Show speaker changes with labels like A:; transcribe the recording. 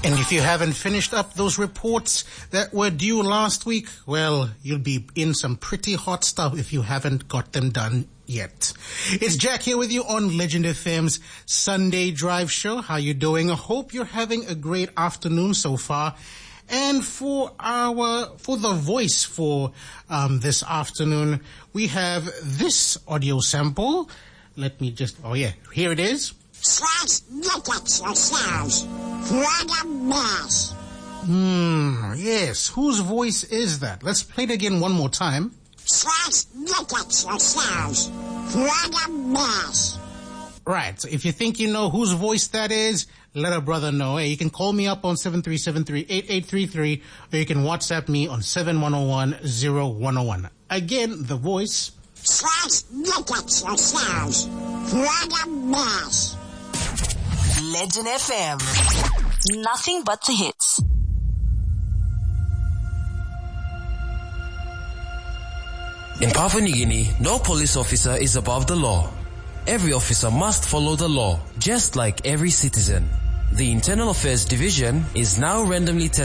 A: And if you haven't finished up those reports that were due last week, well, you'll be in some pretty hot stuff if you haven't got them done yet. It's Jack here with you on Legend FM's Sunday Drive Show. How you doing? I hope you're having a great afternoon so far. And for the voice for this afternoon, we have this audio sample. Let me just, here it is.
B: Just look at yourselves. What a mess.
A: Yes. Whose voice is that? Let's play it again one more time.
B: Just look at yourselves. What a mess.
A: Right. So if you think you know whose voice that is, let a brother know. Hey, you can call me up on 7373-8833 or you can WhatsApp me on 7101-0101. Again, the voice.
B: Just look at yourselves. What a mess.
C: Legend FM. Nothing but the hits.
D: In Papua New Guinea, no police officer is above the law. Every officer must follow the law, just like every citizen. The Internal Affairs Division is now randomly testing